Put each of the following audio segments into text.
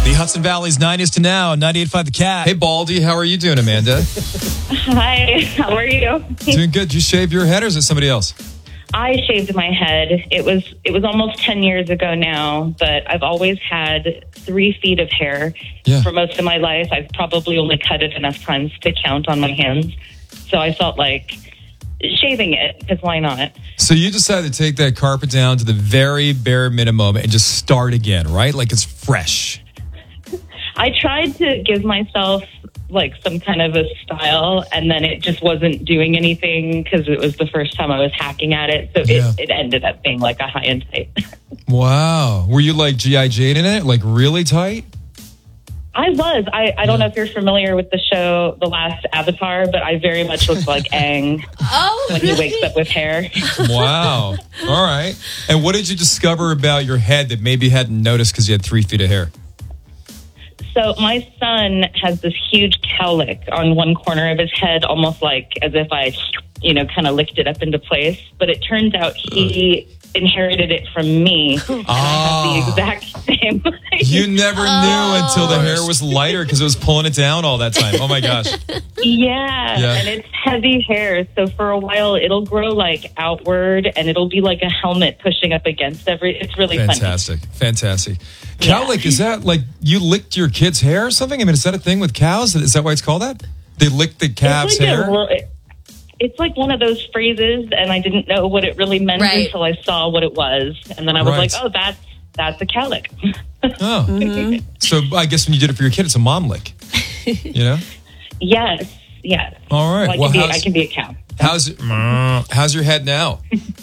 The Hudson Valley's 90s to now, 98.5 The Cat. Hey, Baldy, how are you doing, Amanda? Hi, how are you? Doing good. Did you shave your head or is it somebody else? I shaved my head. It was almost 10 years ago now, but I've always had 3 feet of hair for most of my life. I've probably only cut it enough times to count on my hands. So I felt like shaving it, because why not? So you decided to take that carpet down to the very bare minimum and just start again, right? Like it's fresh. I tried to give myself like some kind of a style, and then it just wasn't doing anything because it was the first time I was hacking at it. So it ended up being like a high-end tight. Wow. Were you like G.I. Jane in it? Like really tight? I was. I don't know if you're familiar with the show The Last Avatar, but I very much look like Aang when he wakes up with hair. Wow. All right. And what did you discover about your head that maybe you hadn't noticed because you had 3 feet of hair? So my son has this huge cowlick on one corner of his head, almost like as if I, kind of licked it up into place. But it turns out he inherited it from me. And I have the exact same. You never knew until the hair was lighter because it was pulling it down all that time. Oh, my gosh. Yeah, and it's heavy hair. So for a while, it'll grow like outward, and it'll be like a helmet pushing up against it's really Fantastic. funny. Fantastic. Cowlick, is that like you licked your kid's hair or something? I mean, is that a thing with cows? Is that why it's called that? They lick the calf's hair? It's like one of those phrases, and I didn't know what it really meant until I saw what it was. And then I was like, oh, that's a cowlick. Oh. Mm-hmm. So I guess when you did it for your kid, it's a mom lick. Yes. All right. Well, I can be a cow. How's your head now?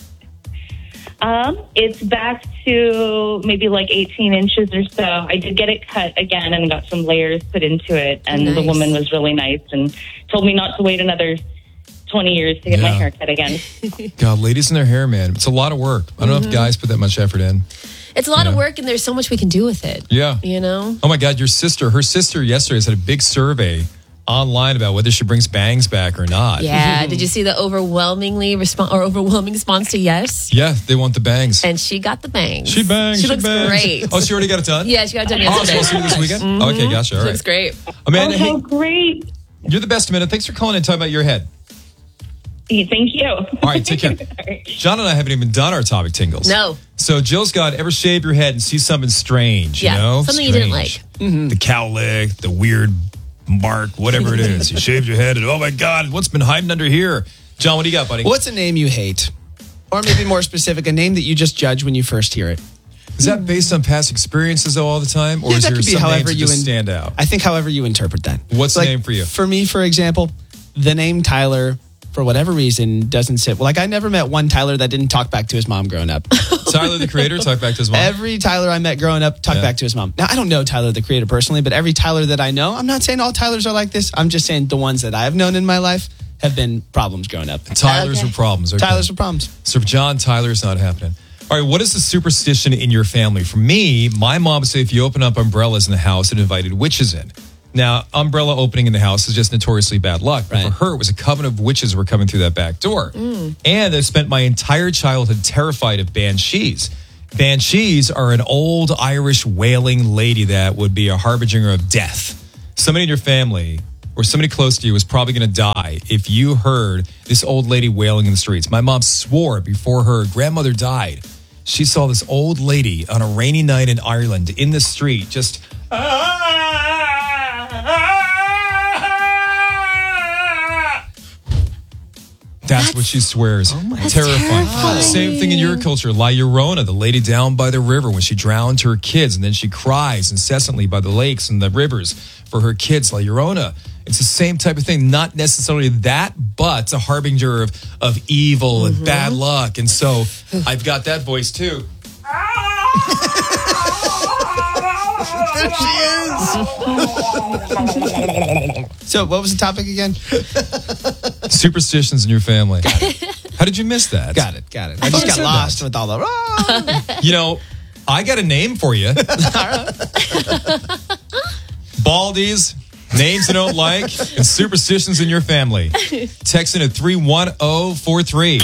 It's back to maybe like 18 inches or so. I did get it cut again and got some layers put into it. And the woman was really nice and told me not to wait another 20 years to get my hair cut again. God, ladies and their hair, man. It's a lot of work. I don't know if guys put that much effort in. It's a lot of work, and there's so much we can do with it. Yeah. Oh my God, her sister yesterday had a big survey online about whether she brings bangs back or not. Yeah. Did you see the overwhelming response to yes? Yeah, they want the bangs. And she got the bangs. She bangs. She looks great. Oh, she already got it done? Yeah, she got it done yesterday. Oh, supposed to be this weekend? Okay, gotcha. All right. She looks great. Amanda, how great. You're the best, Amanda. Thanks for calling and talking about your head. Thank you. All right, take care. John and I haven't even done our topic tingles. No. So Jill's got ever shave your head and see something strange, you know? Something you didn't like. Mm-hmm. The cowlick, the weird mark, whatever it is. You shaved your head and, oh my God, what's been hiding under here? John, what do you got, buddy? What's a name you hate? Or maybe more specific, a name that you just judge when you first hear it. Is that based on past experiences though all the time? Or is there some names that just stand out? I think however you interpret that. What's the name for you? For me, for example, the name Tyler, for whatever reason, doesn't sit. Well, like I never met one Tyler that didn't talk back to his mom growing up. Tyler, the creator, talk back to his mom? Every Tyler I met growing up talked back to his mom. Now, I don't know Tyler, the creator, personally, but every Tyler that I know, I'm not saying all Tylers are like this. I'm just saying the ones that I have known in my life have been problems growing up. Tylers were problems. Okay. Tylers were problems. So for John, Tyler's not happening. All right, what is the superstition in your family? For me, my mom would say if you open up umbrellas in the house, it invited witches in. Now, umbrella opening in the house is just notoriously bad luck. But for her, it was a coven of witches were coming through that back door. And I spent my entire childhood terrified of banshees. Banshees are an old Irish wailing lady that would be a harbinger of death. Somebody in your family or somebody close to you was probably going to die if you heard this old lady wailing in the streets. My mom swore before her grandmother died, she saw this old lady on a rainy night in Ireland in the street just... That's what she swears. Terrifying. Same thing in your culture. La Llorona, the lady down by the river when she drowned her kids, and then she cries incessantly by the lakes and the rivers for her kids. La Llorona. It's the same type of thing. Not necessarily that, but a harbinger of evil and bad luck. And so I've got that voice too. There she is. So what was the topic again? Superstitions in your family. How did you miss that? Got it. I just got lost with all the... You know, I got a name for you. Baldies. names you don't like, and superstitions in your family. Text in at 31043.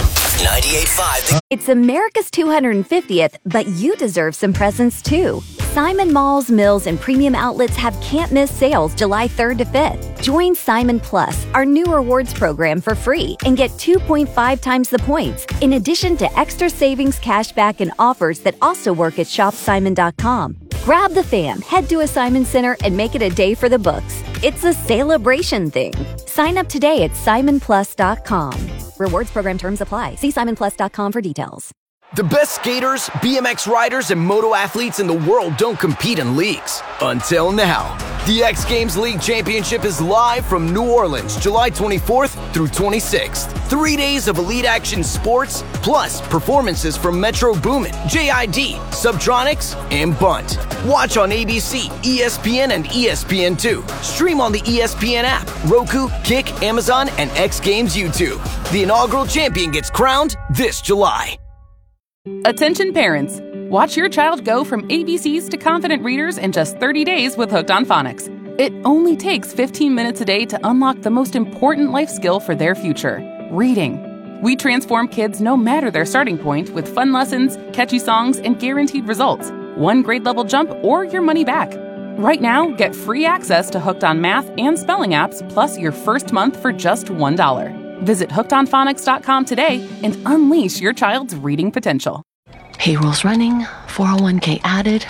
98.5. It's America's 250th, but you deserve some presents too. Simon Malls, Mills, and Premium Outlets have can't-miss sales July 3rd to 5th. Join Simon Plus, our new rewards program, for free and get 2.5 times the points, in addition to extra savings, cashback, and offers that also work at shopsimon.com. Grab the fam, head to a Simon Center, and make it a day for the books. It's a celebration thing. Sign up today at simonplus.com. Rewards program terms apply. See simonplus.com for details. The best skaters, BMX riders, and moto athletes in the world don't compete in leagues. Until now. The X Games League Championship is live from New Orleans, July 24th through 26th. 3 days of elite action sports, plus performances from Metro Boomin, JID, Subtronics, and Bunt. Watch on ABC, ESPN, and ESPN2. Stream on the ESPN app, Roku, Kick, Amazon, and X Games YouTube. The inaugural champion gets crowned this July. Attention parents. Watch your child go from ABCs to confident readers in just 30 days with Hooked on Phonics. It only takes 15 minutes a day to unlock the most important life skill for their future, reading. We transform kids no matter their starting point with fun lessons, catchy songs, and guaranteed results. 1 grade level jump or your money back. Right now, get free access to Hooked on Math and Spelling apps, plus your first month for just $1. Visit hookedonphonics.com today and unleash your child's reading potential. Payroll's running, 401k added.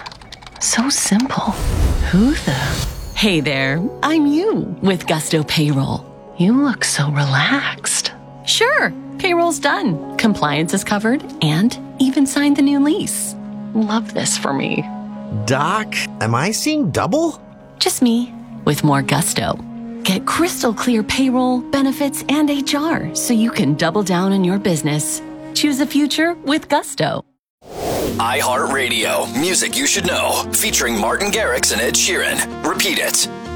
So simple. Who the? Hey there, I'm you with Gusto Payroll. You look so relaxed. Sure, payroll's done. Compliance is covered and even signed the new lease. Love this for me. Doc, am I seeing double? Just me with more Gusto. Get crystal clear payroll, benefits, and HR so you can double down on your business. Choose the future with Gusto. iHeartRadio, music you should know, featuring Martin Garrix and Ed Sheeran. Repeat it.